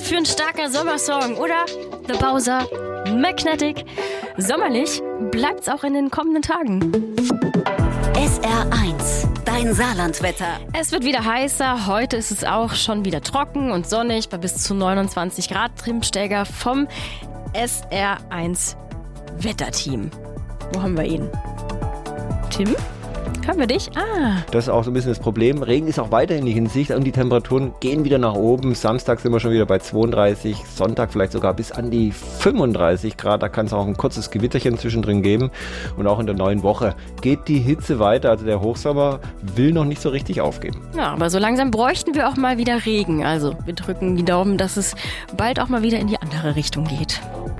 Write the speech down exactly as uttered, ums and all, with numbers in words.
für ein starker Sommersong, oder? The Bowser, Magnetic. Sommerlich bleibt's auch in den kommenden Tagen. S R eins, dein Saarlandwetter. Es wird wieder heißer. Heute ist es auch schon wieder trocken und sonnig bei bis zu neunundzwanzig Grad. Trimmstäger vom S R eins Wetterteam. Wo haben wir ihn? Tim? Hören wir dich? Ah. Das ist auch so ein bisschen das Problem. Regen ist auch weiterhin nicht in Sicht und die Temperaturen gehen wieder nach oben. Samstag sind wir schon wieder bei zweiunddreißig, Sonntag vielleicht sogar bis an die fünfunddreißig Grad. Da kann es auch ein kurzes Gewitterchen zwischendrin geben. Und auch in der neuen Woche geht die Hitze weiter. Also der Hochsommer will noch nicht so richtig aufgeben. Ja, aber so langsam bräuchten wir auch mal wieder Regen. Also wir drücken die Daumen, dass es bald auch mal wieder in die andere Richtung geht.